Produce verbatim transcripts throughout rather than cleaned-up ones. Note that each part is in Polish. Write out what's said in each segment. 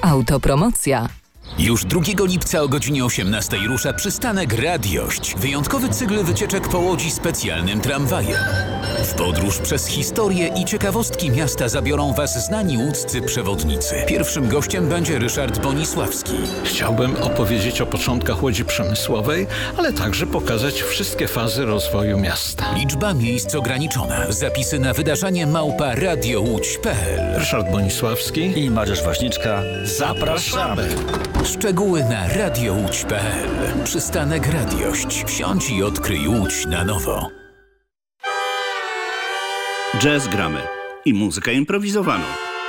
Autopromocja. Już drugiego lipca o godzinie osiemnastej rusza przystanek Radiość. Wyjątkowy cykl wycieczek po Łodzi specjalnym tramwajem. W podróż przez historię i ciekawostki miasta zabiorą Was znani łódzcy przewodnicy. Pierwszym gościem będzie Ryszard Bonisławski. Chciałbym opowiedzieć o początkach Łodzi Przemysłowej, ale także pokazać wszystkie fazy rozwoju miasta. Liczba miejsc ograniczona. Zapisy na wydarzenie małpa radiołódź kropka p l. Ryszard Bonisławski i Mariusz Waśniczka. Zapraszamy! Szczegóły na radiołódź kropka p l. Przystanek Radiość. Wsiądź i odkryj Łódź na nowo. Jazz gramy i muzykę improwizowaną.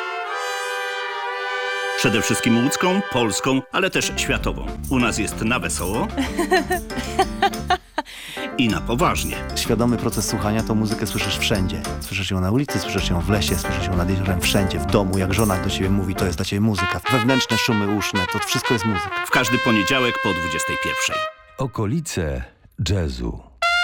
Przede wszystkim łódzką, polską, ale też światową. U nas jest na wesoło i na poważnie. Świadomy proces słuchania to muzykę słyszysz wszędzie. Słyszysz ją na ulicy, słyszysz ją w lesie, słyszysz ją nad jeziorem, wszędzie, w domu. Jak żona do ciebie mówi, to jest dla ciebie muzyka. Wewnętrzne szumy uszne, to wszystko jest muzyka. W każdy poniedziałek po dwudziestej pierwszej. Okolice jazzu.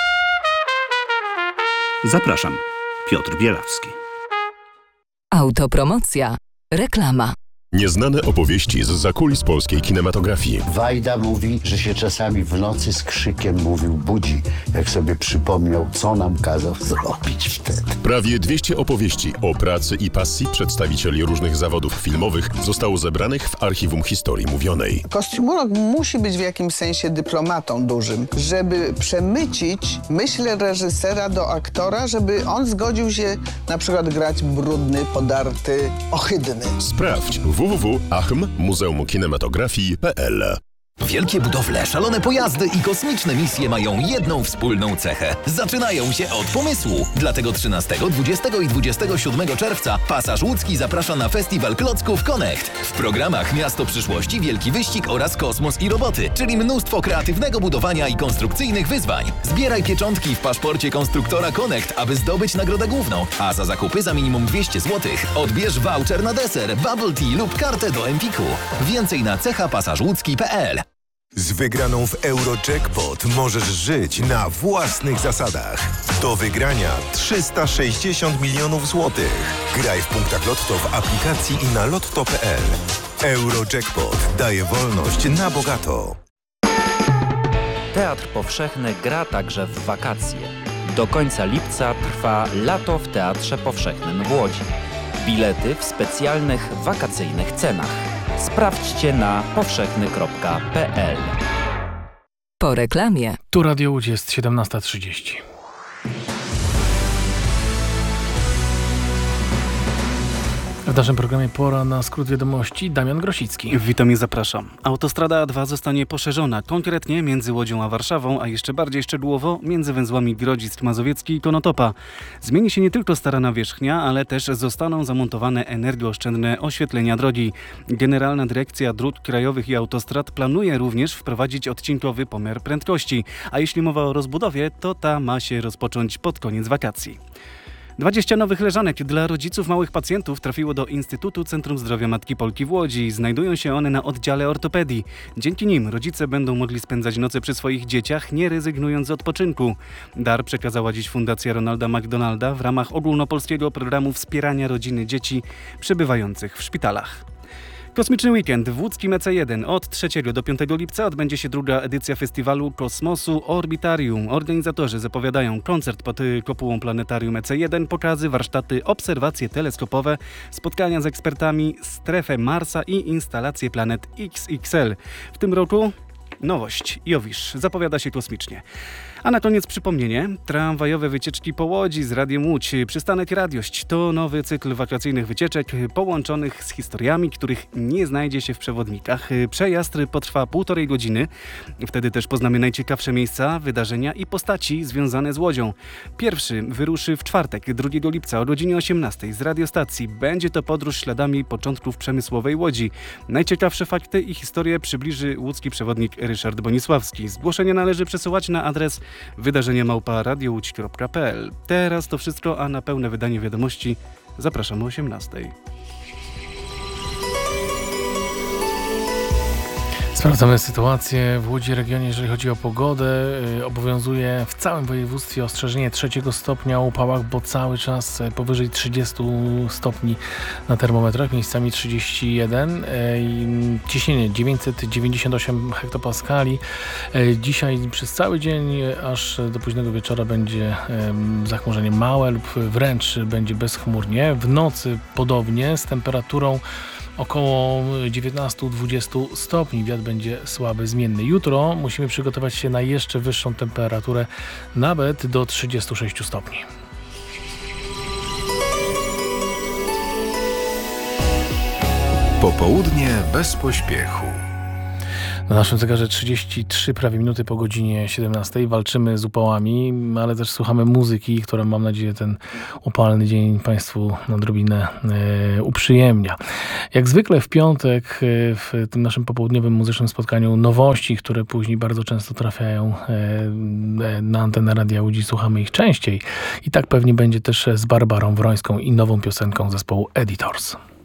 Zapraszam. Piotr Bielawski. Autopromocja. Reklama. Nieznane opowieści z zakulis polskiej kinematografii. Wajda mówi, że się czasami w nocy z krzykiem mówił budzi, jak sobie przypomniał, co nam kazał zrobić wtedy. Prawie dwieście opowieści o pracy i pasji przedstawicieli różnych zawodów filmowych zostało zebranych w Archiwum Historii Mówionej. Kostiumolog musi być w jakimś sensie dyplomatą dużym, żeby przemycić myśl reżysera do aktora, żeby on zgodził się na przykład grać brudny, podarty, ohydny. Sprawdź w w w kropka achm muzeum kinematografii kropka p l. Wielkie budowle, szalone pojazdy i kosmiczne misje mają jedną wspólną cechę. Zaczynają się od pomysłu. Dlatego trzynastego, dwudziestego i dwudziestego siódmego czerwca Pasaż Łódzki zaprasza na festiwal klocków Connect. W programach Miasto Przyszłości, Wielki Wyścig oraz Kosmos i Roboty, czyli mnóstwo kreatywnego budowania i konstrukcyjnych wyzwań. Zbieraj pieczątki w paszporcie konstruktora Connect, aby zdobyć nagrodę główną, a za zakupy za minimum dwieście złotych odbierz voucher na deser, bubble tea lub kartę do Empiku. Więcej na cecha pasaż łódzki kropka p l. Z wygraną w Eurojackpot możesz żyć na własnych zasadach. Do wygrania trzysta sześćdziesiąt milionów złotych. Graj w punktach Lotto w aplikacji i na lotto kropka p l. Eurojackpot daje wolność na bogato. Teatr Powszechny gra także w wakacje. Do końca lipca trwa Lato w Teatrze Powszechnym w Łodzi. Bilety w specjalnych wakacyjnych cenach. Sprawdźcie na powszechny kropka p l. Po reklamie. Tu Radio Łódź, jest siedemnasta trzydzieści. W naszym programie pora na skrót wiadomości. Damian Grosicki. Witam i zapraszam. Autostrada A dwa zostanie poszerzona, konkretnie między Łodzią a Warszawą, a jeszcze bardziej szczegółowo między węzłami Grodzisk Mazowiecki i Konotopa. Zmieni się nie tylko stara nawierzchnia, ale też zostaną zamontowane energooszczędne oświetlenia drogi. Generalna Dyrekcja Dróg Krajowych i Autostrad planuje również wprowadzić odcinkowy pomiar prędkości, a jeśli mowa o rozbudowie, to ta ma się rozpocząć pod koniec wakacji. dwadzieścia nowych leżanek dla rodziców małych pacjentów trafiło do Instytutu Centrum Zdrowia Matki Polki w Łodzi. Znajdują się one na oddziale ortopedii. Dzięki nim rodzice będą mogli spędzać noce przy swoich dzieciach, nie rezygnując z odpoczynku. Dar przekazała dziś Fundacja Ronalda McDonalda w ramach ogólnopolskiego programu wspierania rodziny dzieci przebywających w szpitalach. Kosmiczny weekend w łódzkim E C jeden. Od trzeciego do piątego lipca odbędzie się druga edycja festiwalu Kosmosu Orbitarium. Organizatorzy zapowiadają koncert pod kopułą planetarium E C jeden, pokazy, warsztaty, obserwacje teleskopowe, spotkania z ekspertami, strefę Marsa i instalację planet X X L. W tym roku nowość. Jowisz zapowiada się kosmicznie. A na koniec przypomnienie. Tramwajowe wycieczki po Łodzi z Radiem Łódź. Przystanek Radiość to nowy cykl wakacyjnych wycieczek połączonych z historiami, których nie znajdzie się w przewodnikach. Przejazd potrwa półtorej godziny. Wtedy też poznamy najciekawsze miejsca, wydarzenia i postaci związane z Łodzią. Pierwszy wyruszy w czwartek, drugiego lipca o godzinie osiemnastej z radiostacji. Będzie to podróż śladami początków przemysłowej Łodzi. Najciekawsze fakty i historie przybliży łódzki przewodnik Ryszard Bonisławski. Zgłoszenie należy przesyłać na adres wydarzenie małpa radiołódź kropka p l. Teraz to wszystko, a na pełne wydanie wiadomości zapraszamy o osiemnastej. Sprawdzamy sytuację w Łodzi regionie, jeżeli chodzi o pogodę. Obowiązuje w całym województwie ostrzeżenie trzeciego stopnia o upałach, bo cały czas powyżej trzydziestu stopni na termometrach, miejscami trzydzieści jeden. Ciśnienie dziewięćset dziewięćdziesiąt osiem hektopaskali. Dzisiaj przez cały dzień aż do późnego wieczora będzie zachmurzenie małe lub wręcz będzie bezchmurnie. W nocy podobnie z temperaturą około dziewiętnaście do dwudziestu stopni. Wiatr będzie słaby, zmienny. Jutro musimy przygotować się na jeszcze wyższą temperaturę, nawet do trzydziestu sześciu stopni. Popołudnie bez pośpiechu. Na naszym zegarze trzydzieści trzy prawie minuty po godzinie siedemnastej. Walczymy z upałami, ale też słuchamy muzyki, która, mam nadzieję, ten upalny dzień Państwu odrobinę e, uprzyjemnia. Jak zwykle w piątek e, w tym naszym popołudniowym muzycznym spotkaniu nowości, które później bardzo często trafiają e, na antenę Radia Łódź, słuchamy ich częściej. I tak pewnie będzie też z Barbarą Wrońską i nową piosenką zespołu Editors.